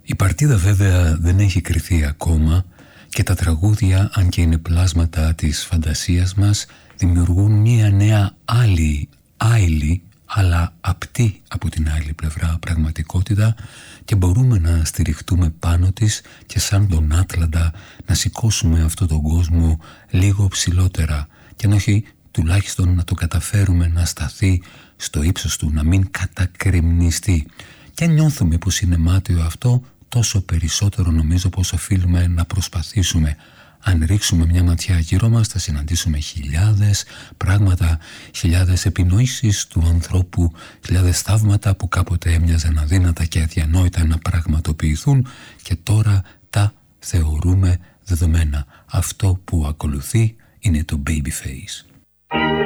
Η παρτίδα βέβαια δεν έχει κριθεί ακόμα και τα τραγούδια, αν και είναι πλάσματα της φαντασίας μας, δημιουργούν μια νέα άειλη αλλά απτή από την άλλη πλευρά πραγματικότητα και μπορούμε να στηριχτούμε πάνω της και σαν τον Άτλαντα να σηκώσουμε αυτόν τον κόσμο λίγο ψηλότερα και να όχι τουλάχιστον να το καταφέρουμε να σταθεί στο ύψος του, να μην κατακρεμνιστεί. Και αν νιώθουμε πως είναι μάταιο αυτό, τόσο περισσότερο νομίζω πως οφείλουμε να προσπαθήσουμε. Αν ρίξουμε μια ματιά γύρω μας θα συναντήσουμε χιλιάδες πράγματα, χιλιάδες επινοήσεις του ανθρώπου, χιλιάδες θαύματα που κάποτε έμοιαζαν αδύνατα και αδιανόητα να πραγματοποιηθούν και τώρα τα θεωρούμε δεδομένα. Αυτό που ακολουθεί είναι το Babyface.